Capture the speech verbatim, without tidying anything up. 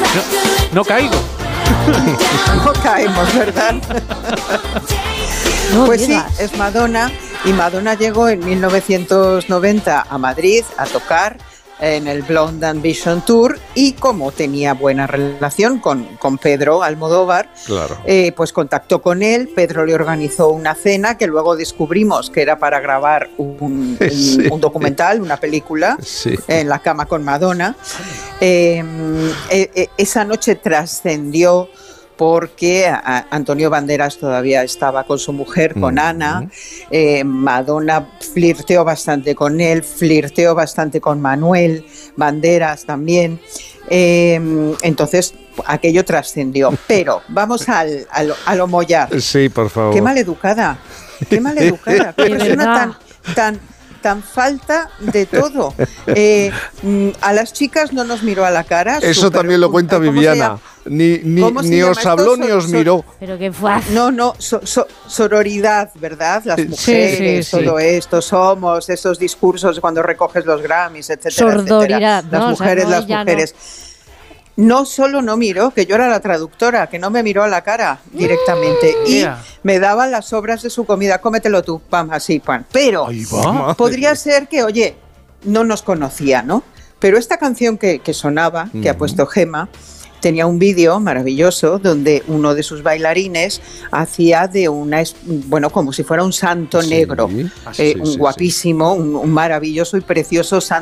No, no caigo. No caemos, ¿verdad? No Pues digas. sí, es Madonna. Y Madonna llegó en mil novecientos noventa a Madrid a tocar en el Blonde Ambition Tour, y como tenía buena relación con, con Pedro Almodóvar, Claro. eh, pues contactó con él. Pedro le organizó una cena que luego descubrimos que era para grabar un, un, Sí. un documental, una película, Sí. en la cama con Madonna. Eh, eh, eh, esa noche trascendió porque a- Antonio Banderas todavía estaba con su mujer, con Mm. Ana. Eh, Madonna flirteó bastante con él, flirteó bastante con Manuel Banderas también. Eh, entonces aquello trascendió. Pero vamos al, a, lo, a lo mollar. Sí, por favor. Qué maleducada, qué maleducada, qué De persona verdad. tan, tan, tan falta de todo. Eh, mm, a las chicas no nos miró a la cara. Eso súper- también lo cuenta ¿cómo se Viviana. llama? Ni, ni, ¿Cómo se ni llama os esto? habló So- ni os so- miró. Pero que fue. No, no, so- so- sororidad, ¿verdad? Las Sí, mujeres, sí, sí. todo esto, somos, esos discursos cuando recoges los Grammys, etcétera, Sordoridad, etcétera. ¿no? Las O sea, mujeres, no, las ella no. mujeres. No solo no miró, que yo era la traductora, que no me miró a la cara directamente. Y Ea. me daba las sobras de su comida, cómetelo tú, pam, así, pam. Pero Ahí va. podría ser que, oye, no nos conocía, ¿no? Pero esta canción que, que sonaba, que ha Ujú. puesto Gema, tenía un vídeo maravilloso donde uno de sus bailarines hacía de una, es- bueno, como si fuera un santo Sí. negro, Ah, sí, eh, sí, un sí, sí. guapísimo, un, un maravilloso y precioso santo